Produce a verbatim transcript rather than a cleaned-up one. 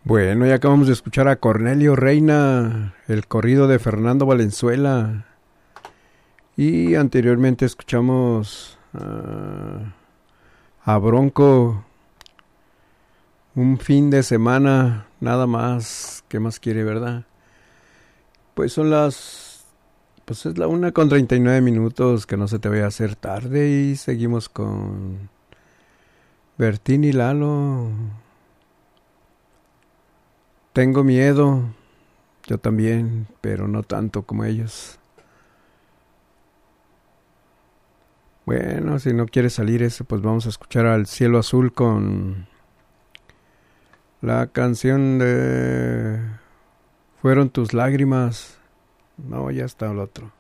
Bueno, ya acabamos de escuchar a Cornelio Reina, el corrido de Fernando Valenzuela. Y anteriormente escuchamos uh, a Bronco, un fin de semana, nada más. ¿Qué más quiere, verdad? Pues son las... Pues es la una con treinta y nueve minutos, que no se te vaya a hacer tarde. Y seguimos con Bertín y Lalo. Tengo miedo, yo también, pero no tanto como ellos. Bueno, si no quiere salir ese, pues vamos a escuchar al Cielo Azul con la canción de Fueron tus lágrimas. No, ya está el otro.